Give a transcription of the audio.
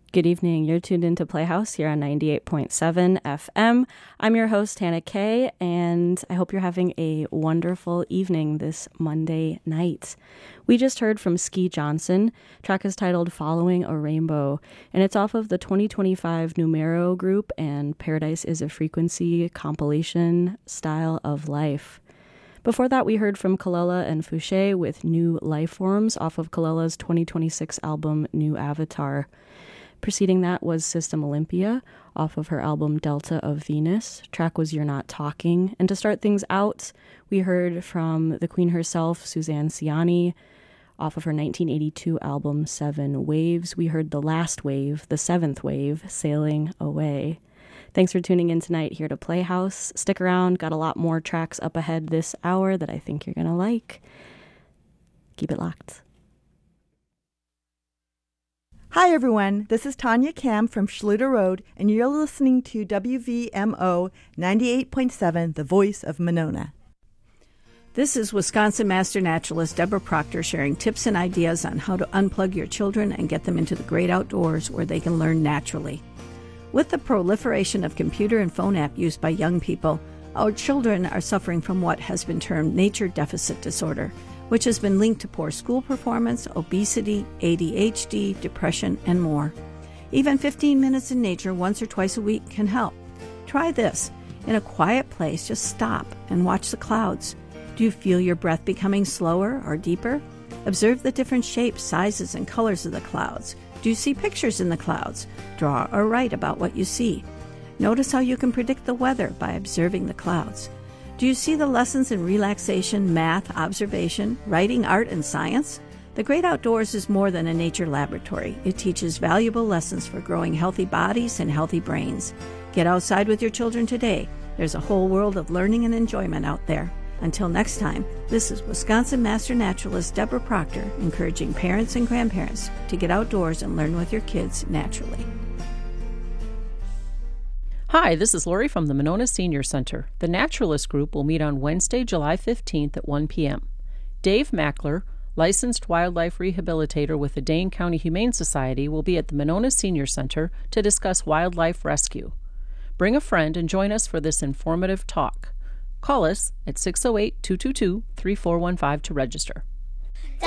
Good evening. You're tuned into Playhouse here on 98.7 FM. I'm your host, Hannah Kay, and I hope you're having a wonderful evening this Monday night. We just heard from Ski Johnson. Track is titled Following a Rainbow, and it's off of the 2025 Numero group and Paradise is a Frequency compilation, Style of Life. Before that, we heard from Kelela and Fouché with New Life Forms off of Kelela's 2026 album, New Avatar. Preceding that was System Olympia off of her album Delta of Venus. Track was You're Not Talking. And to start things out, we heard from the Queen herself, Suzanne Ciani, off of her 1982 album Seven Waves. We heard The Last Wave, The Seventh Wave, Sailing Away. Thanks for tuning in tonight here to Playhouse. Stick around, got a lot more tracks up ahead this hour that I think you're going to like. Keep it locked. Hi everyone, this is Tanya Kam from Schluter Road, and you're listening to WVMO 98.7, The Voice of Monona. This is Wisconsin Master Naturalist Deborah Proctor sharing tips and ideas on how to unplug your children and get them into the great outdoors where they can learn naturally. With the proliferation of computer and phone app use by young people, our children are suffering from what has been termed nature deficit disorder, which has been linked to poor school performance, obesity, ADHD, depression, and more. Even 15 minutes in nature once or twice a week can help. Try this. In a quiet place, just stop and watch the clouds. Do you feel your breath becoming slower or deeper? Observe the different shapes, sizes, and colors of the clouds. Do you see pictures in the clouds? Draw or write about what you see. Notice how you can predict the weather by observing the clouds. Do you see the lessons in relaxation, math, observation, writing, art, and science? The great outdoors is more than a nature laboratory. It teaches valuable lessons for growing healthy bodies and healthy brains. Get outside with your children today. There's a whole world of learning and enjoyment out there. Until next time, this is Wisconsin Master Naturalist Deborah Proctor, encouraging parents and grandparents to get outdoors and learn with your kids naturally. Hi, this is Lori from the Monona Senior Center. The Naturalist Group will meet on Wednesday, July 15th at 1 p.m. Dave Mackler, licensed wildlife rehabilitator with the Dane County Humane Society, will be at the Monona Senior Center to discuss wildlife rescue. Bring a friend and join us for this informative talk. Call us at 608-222-3415 to register.